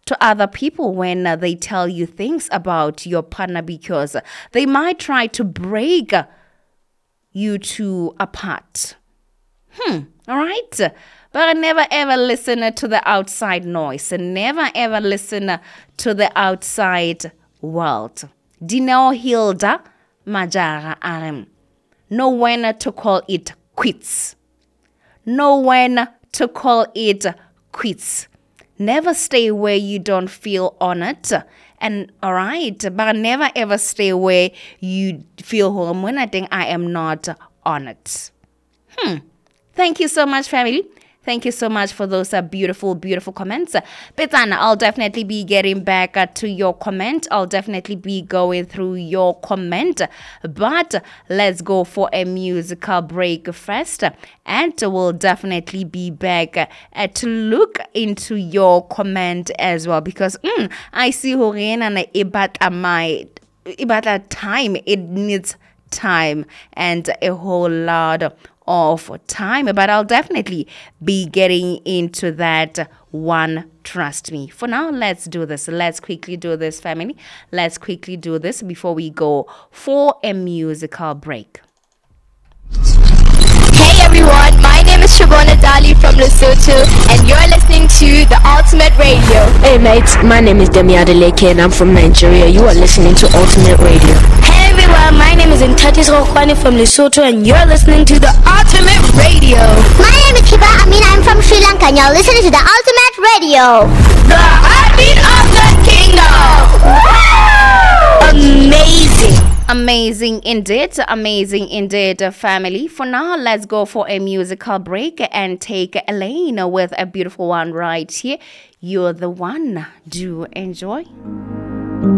to other people when they tell you things about your partner, because they might try to break you two apart. All right? But never ever listen to the outside noise. Never ever listen to the outside world. Dineo Hilda Majara Aram. Know when to call it quits. Know when to call it quits. Never stay where you don't feel honored. And all right, but never ever stay where you feel home when I think I am not honored. Thank you so much, family. Thank you so much for those beautiful, beautiful comments. Petana, I'll definitely be getting back to your comment. I'll definitely be going through your comment. But let's go for a musical break first. And we'll definitely be back to look into your comment as well. Because I see Horena ibata time. It needs time and a whole lot of time, but I'll definitely be getting into that one, trust me. For now, let's do this. Let's quickly do this, family. Let's quickly do this before we go for a musical break. Hey everyone, my name is Shabona Dali from Lesotho and you're listening to The Ultimate Radio. Hey mates, my name is Demi Adeleke and I'm from Nigeria. You are listening to Ultimate Radio. Hey everyone, my name is Ntatis Rokwani from Lesotho and you're listening to The Ultimate Radio. My name is Kiba Amina, I'm from Sri Lanka and you're listening to The Ultimate Radio. The heartbeat of the kingdom! Amazing! Amazing indeed, family. For now, let's go for a musical break and take a lane with a beautiful one right here. You're the one. Do enjoy.